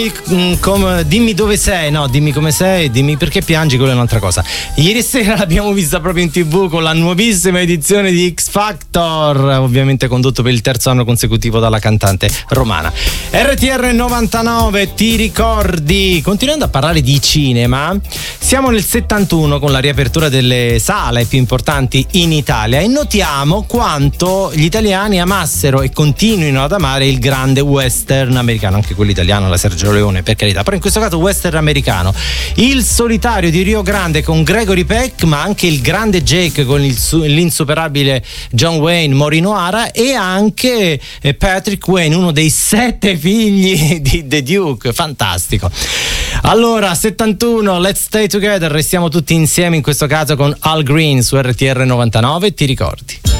Dimmi dove sei, no, dimmi come sei, dimmi perché piangi, quella è un'altra cosa. Ieri sera l'abbiamo vista proprio in TV con la nuovissima edizione di X Factor, ovviamente condotto per il terzo anno consecutivo dalla cantante romana. RTR 99, ti ricordi? Continuando a parlare di cinema, siamo nel 71 con la riapertura delle sale più importanti in Italia e notiamo quanto gli italiani amassero e continuino ad amare il grande western americano, anche quello italiano, la Sergio Leone, per carità, però in questo caso western americano. Il solitario di Rio Grande con Gregory Peck, ma anche il grande Jake con l'insuperabile John Wayne Morinoara e anche Patrick Wayne, uno dei 7 figli di The Duke, fantastico. Allora, 71, Let's Stay Together, restiamo tutti insieme in questo caso con Al Green su RTR 99, ti ricordi?